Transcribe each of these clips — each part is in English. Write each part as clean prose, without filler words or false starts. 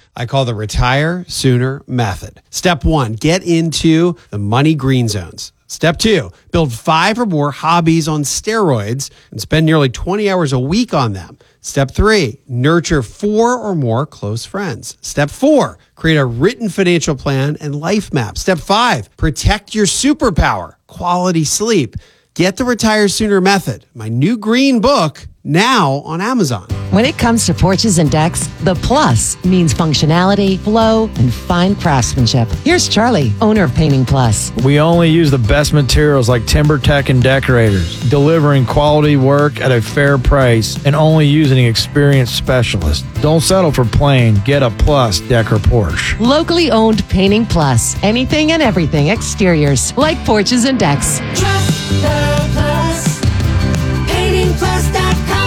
I call the Retire Sooner method. Step 1, get into the money green zones. Step 2, build 5 or more hobbies on steroids and spend nearly 20 hours a week on them. Step 3, nurture 4 or more close friends. Step 4, create a written financial plan and life map. Step 5, protect your superpower, quality sleep. Get the Retire Sooner method, my new green book, now on Amazon. When it comes to porches and decks, the plus means functionality, flow, and fine craftsmanship. Here's Charlie, owner of Painting Plus. We only use the best materials like TimberTech and Decorators, delivering quality work at a fair price and only using experienced specialists. Don't settle for plain. Get a Plus deck or Porsche. Locally owned Painting Plus. Anything and everything exteriors, like porches and decks. Trust the Plus. PaintingPlus.com.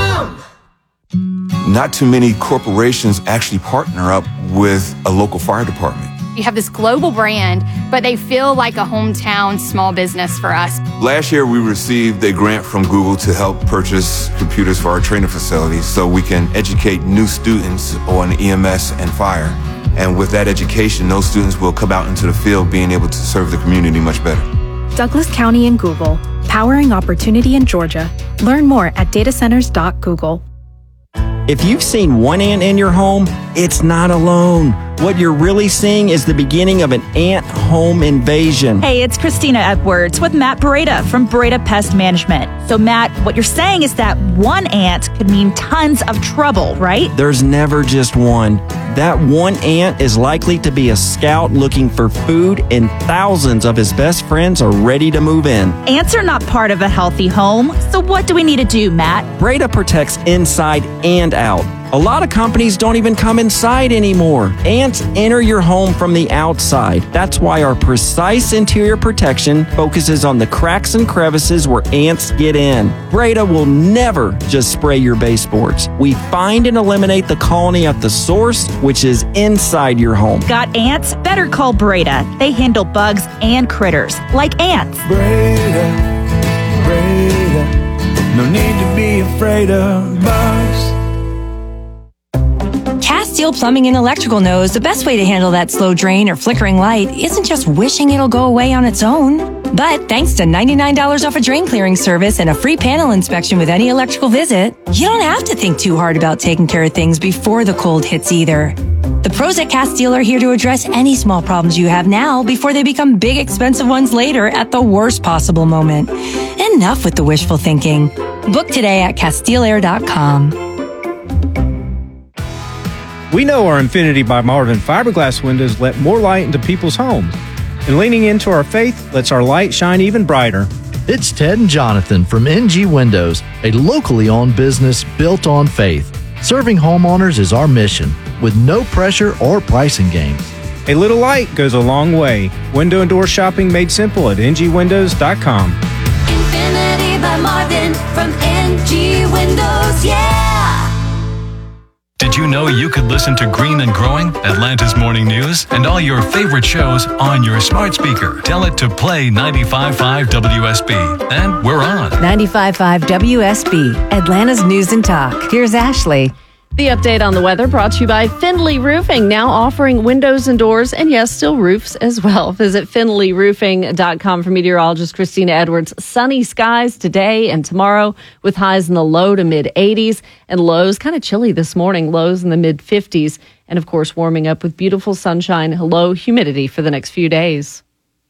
Not too many corporations actually partner up with a local fire department. You have this global brand, but they feel like a hometown small business for us. Last year, we received a grant from Google to help purchase computers for our training facilities so we can educate new students on EMS and fire. And with that education, those students will come out into the field being able to serve the community much better. Douglas County and Google, powering opportunity in Georgia. Learn more at datacenters.google. If you've seen one ant in your home, it's not alone. What you're really seeing is the beginning of an ant home invasion. Hey, it's Christina Edwards with Matt Beretta from Beretta Pest Management. So, Matt, what you're saying is that one ant could mean tons of trouble, right? There's never just one. That one ant is likely to be a scout looking for food, and thousands of his best friends are ready to move in. Ants are not part of a healthy home. So what do we need to do, Matt? Breda protects inside and out. A lot of companies don't even come inside anymore. Ants enter your home from the outside. That's why our precise interior protection focuses on the cracks and crevices where ants get in. Breda will never just spray your baseboards. We find and eliminate the colony at the source, which is inside your home. Got ants? Better call Breda. They handle bugs and critters, like ants. Breda, no need to be afraid of bugs. Castile Plumbing and Electrical knows the best way to handle that slow drain or flickering light isn't just wishing it'll go away on its own. But thanks to $99 off a drain clearing service and a free panel inspection with any electrical visit, you don't have to think too hard about taking care of things before the cold hits either. The pros at Castile are here to address any small problems you have now before they become big, expensive ones later at the worst possible moment. Enough with the wishful thinking. Book today at CastileAir.com. We know our Infinity by Marvin fiberglass windows let more light into people's homes. And leaning into our faith lets our light shine even brighter. It's Ted and Jonathan from NG Windows, a locally owned business built on faith. Serving homeowners is our mission, with no pressure or pricing games. A little light goes a long way. Window and door shopping made simple at ngwindows.com. Infinity by Marvin from NG Windows, yeah! Did you know you could listen to Green and Growing, Atlanta's morning news, and all your favorite shows on your smart speaker? Tell it to play 95.5 WSB, and we're on. 95.5 WSB, Atlanta's News and Talk. Here's Ashley. The update on the weather brought to you by Findlay Roofing, now offering windows and doors, and yes, still roofs as well. Visit FindlayRoofing.com for meteorologist Christina Edwards. Sunny skies today and tomorrow with highs in the low to mid 80s and lows kind of chilly this morning, lows in the mid 50s. And of course, warming up with beautiful sunshine, low humidity for the next few days.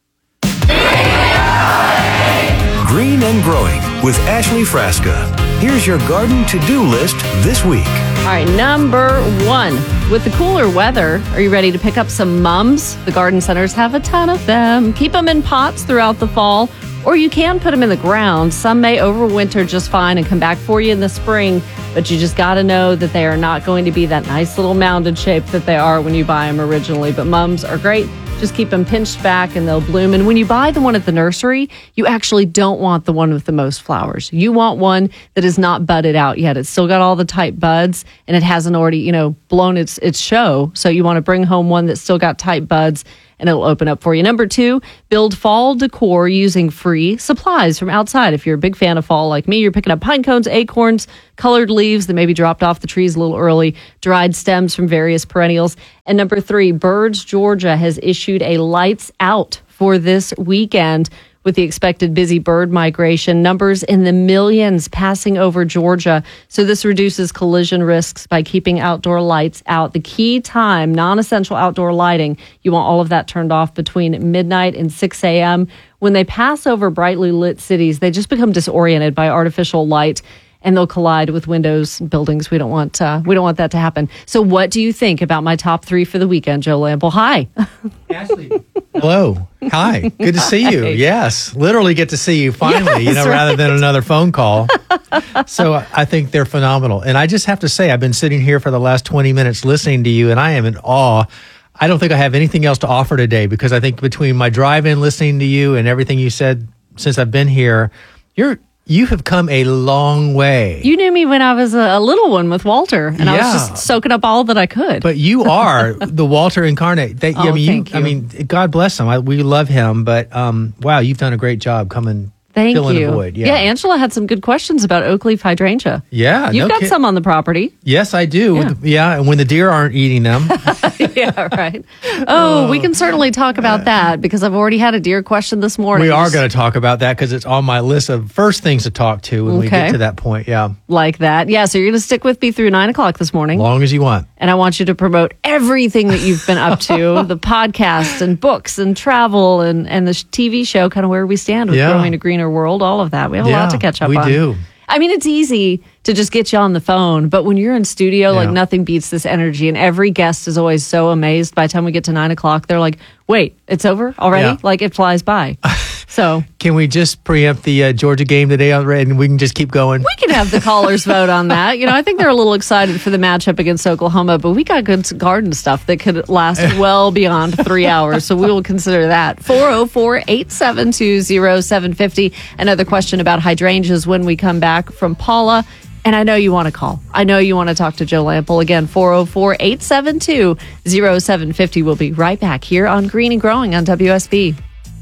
Green and Growing with Ashley Frasca. Here's your garden to-do list this week. All right, number 1. With the cooler weather, are you ready to pick up some mums? The garden centers have a ton of them. Keep them in pots throughout the fall, or you can put them in the ground. Some may overwinter just fine and come back for you in the spring, but you just got to know that they are not going to be that nice little mounded shape that they are when you buy them originally. But mums are great. Just keep them pinched back and they'll bloom. And when you buy the one at the nursery, you actually don't want the one with the most flowers. You want one that is not budded out yet. It's still got all the tight buds and it hasn't already, blown its show. So you want to bring home one that's still got tight buds and it'll open up for you. Number 2, build fall decor using free supplies from outside. If you're a big fan of fall like me, you're picking up pine cones, acorns, colored leaves that maybe dropped off the trees a little early, dried stems from various perennials. And number 3, Birds Georgia has issued a lights out for this weekend. With the expected busy bird migration, numbers in the millions passing over Georgia. So this reduces collision risks by keeping outdoor lights out. The key time, non-essential outdoor lighting, you want all of that turned off between midnight and 6 a.m. When they pass over brightly lit cities, they just become disoriented by artificial light, and they'll collide with windows, buildings. We don't want that to happen. So what do you think about my top 3 for the weekend, Joe Lample? Hi. Ashley. Hello. Hi. Good to see you. Yes. Literally get to see you finally, Yes, rather than another phone call. So I think they're phenomenal. And I just have to say, I've been sitting here for the last 20 minutes listening to you, and I am in awe. I don't think I have anything else to offer today, because I think between my drive-in listening to you and everything you said since I've been here, you have come a long way. You knew me when I was a little one with Walter, and I was just soaking up all that I could. But you are the Walter incarnate. Thank you. God bless him. We love him. But wow, you've done a great job filling the void. Yeah, Angela had some good questions about oak leaf hydrangea. Yeah, You've got some on the property. Yes, I do. Yeah. And when the deer aren't eating them. Yeah, right. Oh, we can certainly talk about that, because I've already had a deer question this morning. We are going to talk about that, because it's on my list of first things to talk to when we get to that point. Yeah. Like that. Yeah, so you're going to stick with me through 9 o'clock this morning. Long as you want. And I want you to promote everything that you've been up to, the podcasts and books and travel and the TV show, kind of where we stand with Growing a Greener World, all of that. We have a lot to catch up on. We do. I mean, it's easy to just get you on the phone, but when you're in studio, like nothing beats this energy. And every guest is always so amazed by the time we get to 9 o'clock. They're like, wait, it's over already? Yeah. Like it flies by. So can we just preempt the Georgia game today and we can just keep going? We can have the callers vote on that. I think they're a little excited for the matchup against Oklahoma, but we got good garden stuff that could last well beyond 3 hours. So we will consider that. 404-872-0750. Another question about hydrangeas when we come back from Paula. And I know you want to call. I know you want to talk to Joe Lample. Again, 404-872-0750. We'll be right back here on Green and Growing on WSB.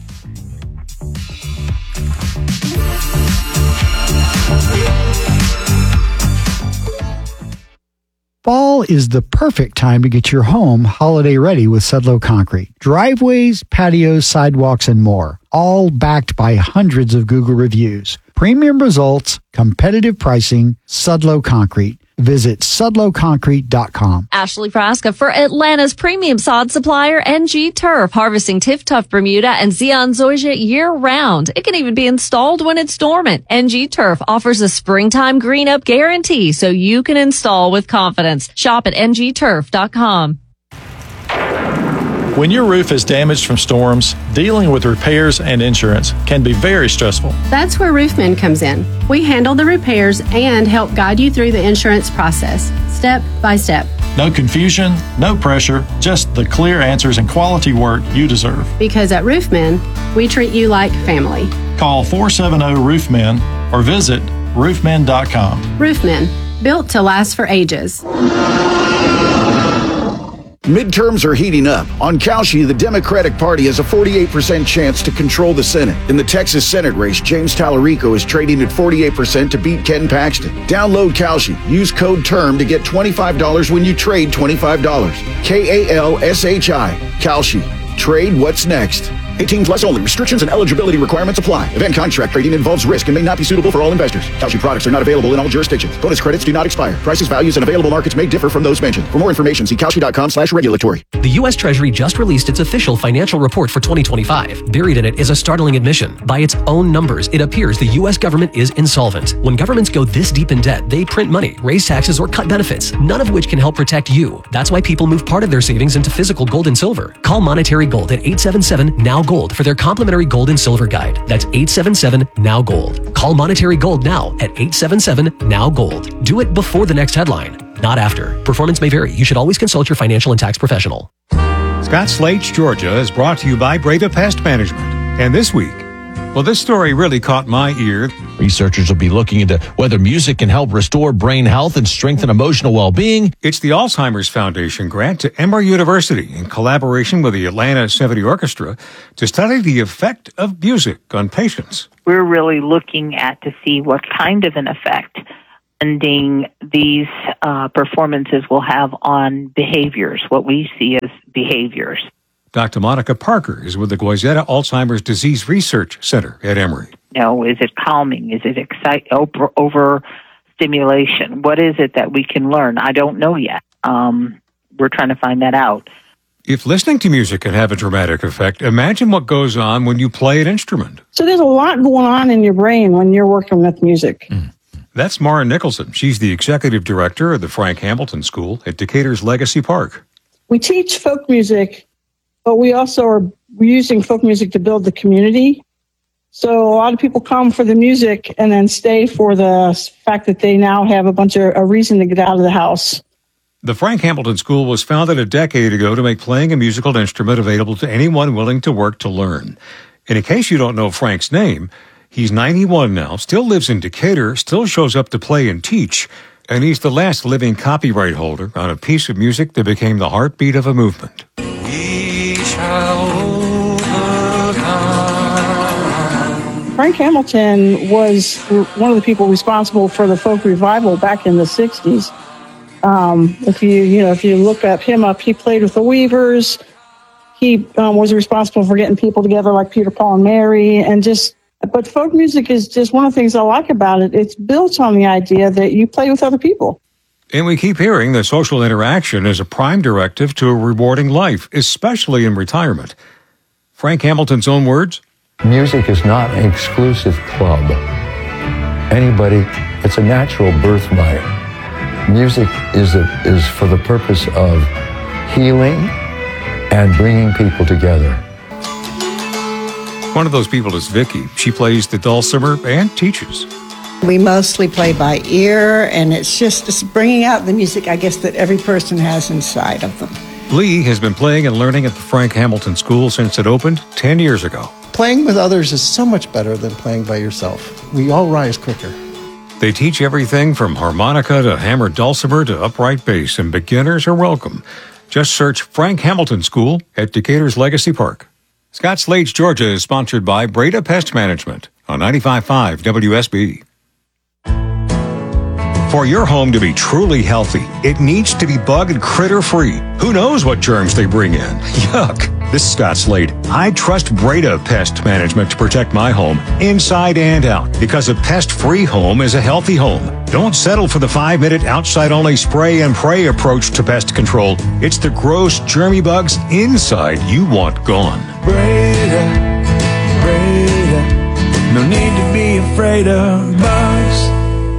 Fall is the perfect time to get your home holiday ready with Sudlow Concrete. Driveways, patios, sidewalks, and more. All backed by hundreds of Google reviews. Premium results, competitive pricing, Sudlow Concrete. Visit sudlowconcrete.com. Ashley Frasca for Atlanta's premium sod supplier, NG Turf, harvesting Tiff Tough Bermuda and Zeon Zoysia year-round. It can even be installed when it's dormant. NG Turf offers a springtime green-up guarantee so you can install with confidence. Shop at ngturf.com. When your roof is damaged from storms, dealing with repairs and insurance can be very stressful. That's where Roofmen comes in. We handle the repairs and help guide you through the insurance process, step by step. No confusion, no pressure, just the clear answers and quality work you deserve. Because at Roofmen, we treat you like family. Call 470-ROOFMEN or visit roofmen.com. Roofmen, built to last for ages. Midterms are heating up. On Kalshi, the Democratic Party has a 48% chance to control the Senate. In the Texas Senate race, James Tallarico is trading at 48% to beat Ken Paxton. Download Kalshi. Use code TERM to get $25 when you trade $25. KALSHI. Kalshi. Trade what's next. 18 plus only. Restrictions and eligibility requirements apply. Event contract trading involves risk and may not be suitable for all investors. Kalshi products are not available in all jurisdictions. Bonus credits do not expire. Prices, values, and available markets may differ from those mentioned. For more information, see kalshi.com/regulatory. The U.S. Treasury just released its official financial report for 2025. Buried in it is a startling admission. By its own numbers, it appears the U.S. government is insolvent. When governments go this deep in debt, they print money, raise taxes, or cut benefits, none of which can help protect you. That's why people move part of their savings into physical gold and silver. Call Monetary Gold at 877-NOW-GOLD for their complimentary gold and silver guide. That's 877-NOW-GOLD. Call Monetary Gold now at 877-NOW-GOLD. Do it before the next headline, not after. Performance may vary. You should always consult your financial and tax professional. Scott Slate's Georgia is brought to you by Breda Pest Management. And this week, Well, this story really caught my ear. Researchers will be looking into whether music can help restore brain health and strengthen emotional well-being. It's the Alzheimer's Foundation grant to Emory University in collaboration with the Atlanta Symphony Orchestra to study the effect of music on patients. We're really looking at to see what kind of an effect ending these performances will have on behaviors, what we see as behaviors. Dr. Monica Parker is with the Goizueta Alzheimer's Disease Research Center at Emory. Is it calming? Is it overstimulation? What is it that we can learn? I don't know yet. We're trying to find that out. If listening to music can have a dramatic effect, imagine what goes on when you play an instrument. So there's a lot going on in your brain when you're working with music. That's Mara Nicholson. She's the executive director of the Frank Hamilton School at Decatur's Legacy Park. We teach folk music, but we also are using folk music to build the community. So a lot of people come for the music and then stay for the fact that they now have a reason to get out of the house. The Frank Hamilton School was founded a decade ago to make playing a musical instrument available to anyone willing to work to learn. And in case you don't know Frank's name, he's 91 now, still lives in Decatur, still shows up to play and teach, and he's the last living copyright holder on a piece of music that became the heartbeat of a movement. Frank Hamilton was one of the people responsible for the folk revival back in the 60s. If you look him up, he played with the Weavers. He was responsible for getting people together like Peter, Paul, and Mary, but folk music is just one of the things I like about it. It's built on the idea that you play with other people. And we keep hearing that social interaction is a prime directive to a rewarding life, especially in retirement. Frank Hamilton's own words? Music is not an exclusive club. It's a natural birthright. Music is for the purpose of healing and bringing people together. One of those people is Vicky. She plays the dulcimer and teaches. We mostly play by ear, and it's bringing out the music, I guess, that every person has inside of them. Lee has been playing and learning at the Frank Hamilton School since it opened 10 years ago. Playing with others is so much better than playing by yourself. We all rise quicker. They teach everything from harmonica to hammered dulcimer to upright bass, and beginners are welcome. Just search Frank Hamilton School at Decatur's Legacy Park. Scott Slade's Georgia is sponsored by Breda Pest Management on 95.5 WSB. For your home to be truly healthy, it needs to be bug and critter free. Who knows what germs they bring in? Yuck. This is Scott Slade. I trust Breda Pest Management to protect my home inside and out, because a pest-free home is a healthy home. Don't settle for the 5-minute outside-only spray and pray approach to pest control. It's the gross, germy bugs inside you want gone. Breda, no need to be afraid of bugs.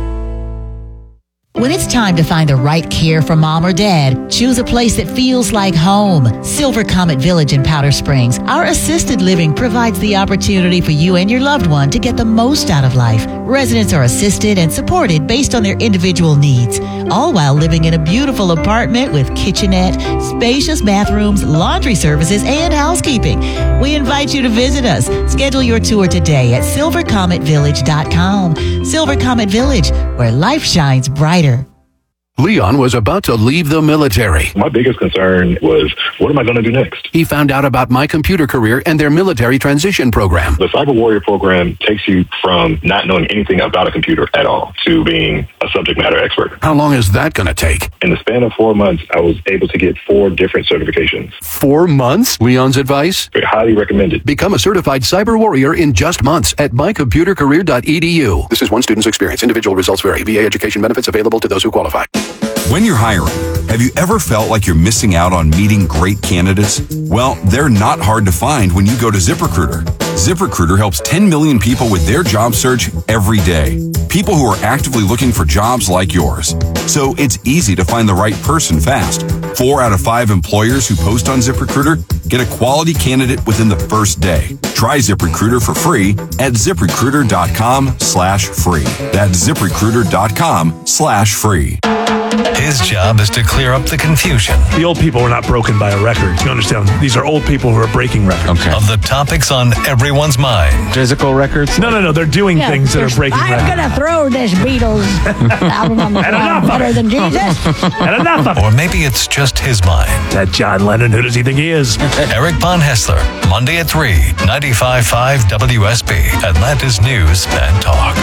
When it's time to find the right care for mom or dad, choose a place that feels like home. Silver Comet Village in Powder Springs. Our assisted living provides the opportunity for you and your loved one to get the most out of life. Residents are assisted and supported based on their individual needs, all while living in a beautiful apartment with kitchenette, spacious bathrooms, laundry services, and housekeeping. We invite you to visit us. Schedule your tour today at silvercometvillage.com. Silver Comet Village, where life shines brighter. Leon was about to leave the military. My biggest concern was, what am I going to do next? He found out about My Computer Career and their military transition program. The Cyber Warrior program takes you from not knowing anything about a computer at all to being a subject matter expert. How long is that going to take? In the span of 4 months, I was able to get 4 different certifications. 4 months? Leon's advice? Highly recommended. Become a certified cyber warrior in just months at mycomputercareer.edu. This is one student's experience. Individual results vary. VA education benefits available to those who qualify. When you're hiring, have you ever felt like you're missing out on meeting great candidates? Well, they're not hard to find when you go to ZipRecruiter. ZipRecruiter helps 10 million people with their job search every day. People who are actively looking for jobs like yours. So it's easy to find the right person fast. 4 out of 5 employers who post on ZipRecruiter get a quality candidate within the first day. Try ZipRecruiter for free at ZipRecruiter.com/free. That's ZipRecruiter.com/free. His job is to clear up the confusion. The old people were not broken by a record. You understand? These are old people who are breaking records. Of the topics on everyone's mind. Physical records? No. They're doing things that are breaking records. I'm going to throw this Beatles album on the ground better than Jesus. And enough of it. Or maybe it's just his mind. That John Lennon, who does he think he is? Eric Von Hessler, Monday at 3, 95.5 WSB, Atlanta's News and Talk.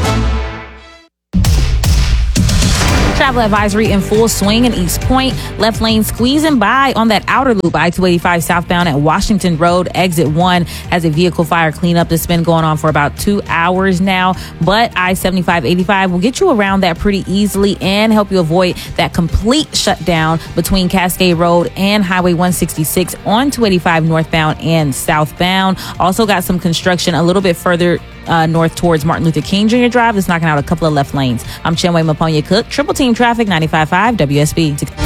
Travel advisory in full swing in East Point. Left lane squeezing by on that outer loop, I-285 southbound at Washington Road. Exit 1 has a vehicle fire cleanup that's been going on for about 2 hours now. But I-75-85 will get you around that pretty easily and help you avoid that complete shutdown between Cascade Road and Highway 166 on 285 northbound and southbound. Also got some construction a little bit further north towards Martin Luther King Jr. Drive. That's knocking out a couple of left lanes. I'm Chinwe Maponya Cook, Triple Team Traffic, 95.5 WSB.